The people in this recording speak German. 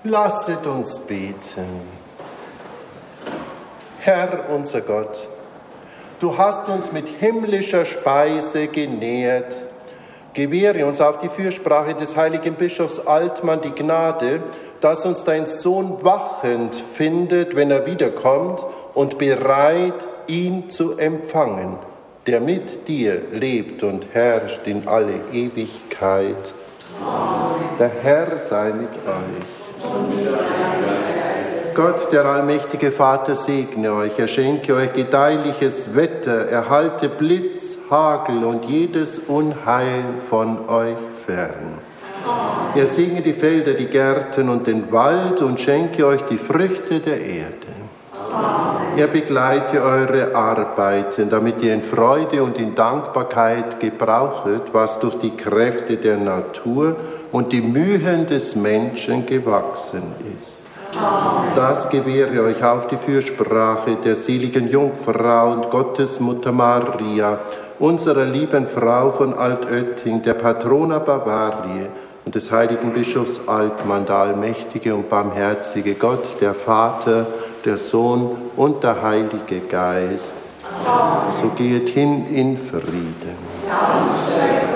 Lasset uns beten. Herr unser Gott, du hast uns mit himmlischer Speise genährt. Gewähre uns auf die Fürsprache des heiligen Bischofs Altmann die Gnade, dass uns dein Sohn wachend findet, wenn er wiederkommt, und bereit, ihn zu empfangen, der mit dir lebt und herrscht in alle Ewigkeit. Amen. Der Herr sei mit euch. Gott, der allmächtige Vater, segne euch, er schenke euch gedeihliches Wetter, erhalte Blitz, Hagel und jedes Unheil von euch fern. Amen. Er segne die Felder, die Gärten und den Wald und schenke euch die Früchte der Erde. Amen. Er begleite eure Arbeiten, damit ihr in Freude und in Dankbarkeit gebrauchet, was durch die Kräfte der Natur und die Mühen des Menschen gewachsen ist. Amen. Das gewähre euch auf die Fürsprache der seligen Jungfrau und Gottesmutter Maria, unserer lieben Frau von Altötting, der Patrona Bavariae und des heiligen Bischofs Altmann, der allmächtige und barmherzige Gott, der Vater, der Sohn und der Heilige Geist. Amen. So geht hin in Frieden. Amen.